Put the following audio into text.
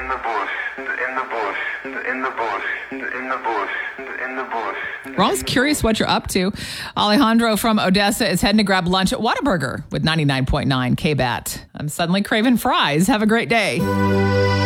in the bush, in the bush, in the bush, in the bush, in the bush. We're always curious what you're up to. Alejandro from Odessa is heading to grab lunch at Whataburger with 99.9 KBAT. I'm suddenly craving fries. Have a great day.